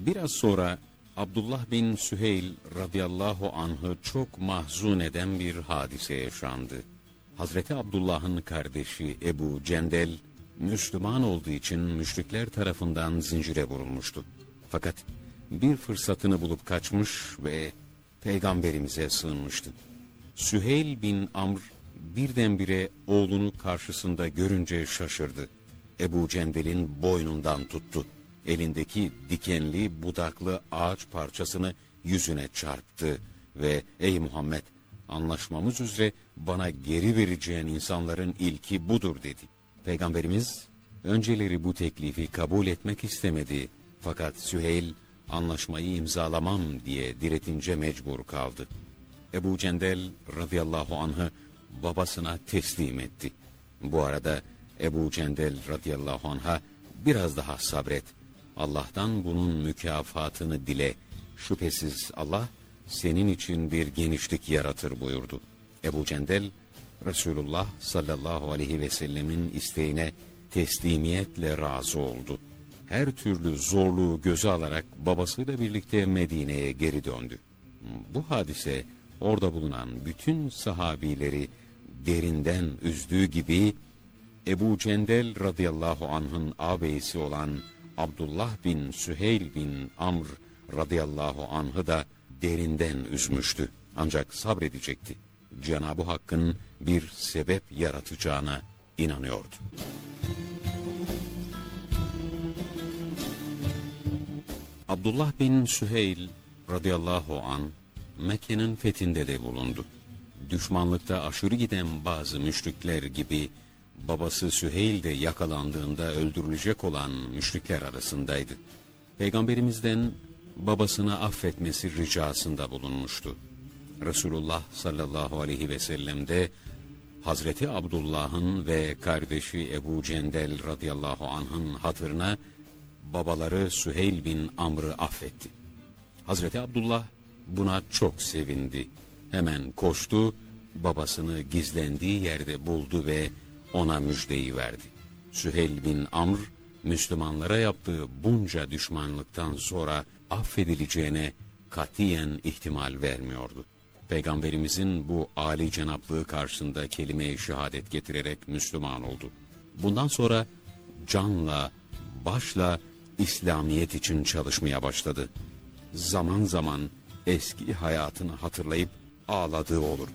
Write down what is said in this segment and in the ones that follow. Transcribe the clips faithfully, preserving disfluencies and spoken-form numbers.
Biraz sonra Abdullah bin Süheyl radıyallahu anh'ı çok mahzun eden bir hadise yaşandı. Hazreti Abdullah'ın kardeşi Ebu Cendel, Müslüman olduğu için müşrikler tarafından zincire vurulmuştu. Fakat bir fırsatını bulup kaçmış ve Peygamberimize sığınmıştı. Süheyl bin Amr birdenbire oğlunu karşısında görünce şaşırdı. Ebu Cendel'in boynundan tuttu. Elindeki dikenli budaklı ağaç parçasını yüzüne çarptı ve "Ey Muhammed, anlaşmamız üzere bana geri vereceğin insanların ilki budur" dedi. Peygamberimiz önceleri bu teklifi kabul etmek istemedi. Fakat Süheyl anlaşmayı imzalamam diye diretince mecbur kaldı. Ebu Cendel radıyallahu anh'ı babasına teslim etti. Bu arada Ebu Cendel radıyallahu anh'a biraz daha sabret, Allah'tan bunun mükafatını dile, şüphesiz Allah senin için bir genişlik yaratır buyurdu. Ebu Cendel, Resulullah sallallahu aleyhi ve sellemin isteğine teslimiyetle razı oldu. Her türlü zorluğu göze alarak babasıyla birlikte Medine'ye geri döndü. Bu hadise orada bulunan bütün sahabileri derinden üzdüğü gibi Ebu Cendel radıyallahu anh'ın ağabeyisi olan Abdullah bin Süheyl bin Amr radıyallahu anh'ı da derinden üzmüştü. Ancak sabredecekti. Cenab-ı Hakk'ın bir sebep yaratacağına inanıyordu. Abdullah bin Süheyl radıyallahu an Mekke'nin fethinde de bulundu. Düşmanlıkta aşırı giden bazı müşrikler gibi babası Süheyl de yakalandığında öldürülecek olan müşrikler arasındaydı. Peygamberimizden babasını affetmesi ricasında bulunmuştu. Resulullah sallallahu aleyhi ve sellem de Hazreti Abdullah'ın ve kardeşi Ebu Cendel radıyallahu anh'ın hatırına babaları Süheyl bin Amr'ı affetti. Hazreti Abdullah buna çok sevindi. Hemen koştu, babasını gizlendiği yerde buldu ve ona müjdeyi verdi. Süheyl bin Amr, Müslümanlara yaptığı bunca düşmanlıktan sonra affedileceğine katiyen ihtimal vermiyordu. Peygamberimizin bu âli cenaplığı karşısında kelime-i şehadet getirerek Müslüman oldu. Bundan sonra canla, başla İslamiyet için çalışmaya başladı. Zaman zaman eski hayatını hatırlayıp ağladığı olurdu.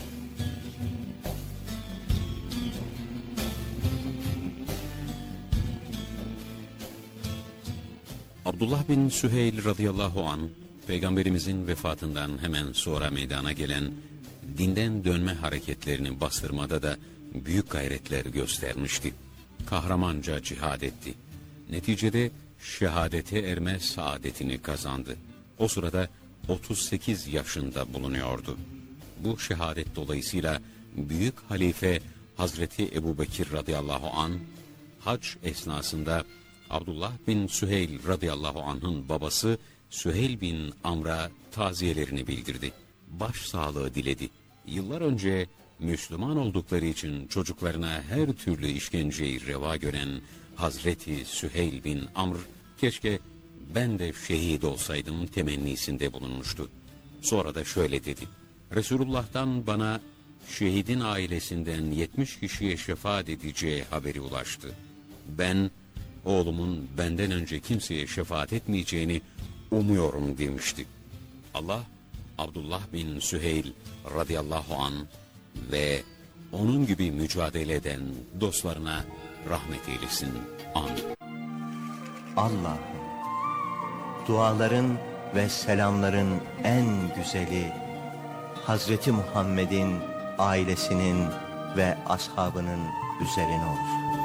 Abdullah bin Süheyl radıyallahu an Peygamberimizin vefatından hemen sonra meydana gelen dinden dönme hareketlerini bastırmada da büyük gayretler göstermişti. Kahramanca cihad etti. Neticede şehadete erme saadetini kazandı. O sırada otuz sekiz yaşında bulunuyordu. Bu şehadet dolayısıyla büyük halife Hazreti Ebubekir radıyallahu an hac esnasında Abdullah bin Süheyl radıyallahu anh'ın babası Süheyl bin Amr'a taziyelerini bildirdi. Başsağlığı diledi. Yıllar önce Müslüman oldukları için çocuklarına her türlü işkenceyi reva gören Hazreti Süheyl bin Amr, keşke ben de şehit olsaydım temennisinde bulunmuştu. Sonra da şöyle dedi: Resulullah'tan bana şehidin ailesinden yetmiş kişiye şefaat edeceği haberi ulaştı. Ben oğlumun benden önce kimseye şefaat etmeyeceğini umuyorum demişti. Allah Abdullah bin Süheyl radıyallahu an ve onun gibi mücadele eden dostlarına rahmet eylesin. Amin. Allah'ım, duaların ve selamların en güzeli Hazreti Muhammed'in ailesinin ve ashabının üzerine olsun.